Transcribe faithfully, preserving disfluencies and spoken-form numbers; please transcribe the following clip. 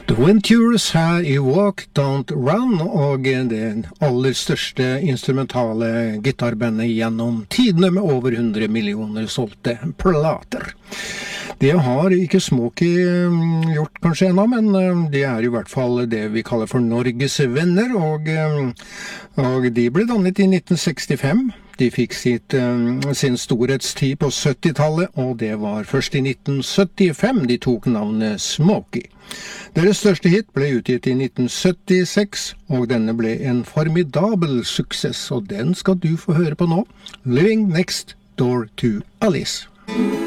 The Ventures her i Walk, Don't Run, og det aller største instrumentale gitarbandet gjennom tidene med over hundre millioner solgte plater. Det har ikke Smokey gjort kanskje ennå, men det er i hvert fall det vi kaller for Norges venner, og, og de ble dannet i nitten sekstifem. De fikk sitt, sin storhetstid på syttitallet, og det var først i nitten syttifem de tok navnet Smokey. Deres største hit ble utgitt i nitten syttiseks, og denne ble en formidabel suksess, og den skal du få høre på nå. Living Next Door to Alice.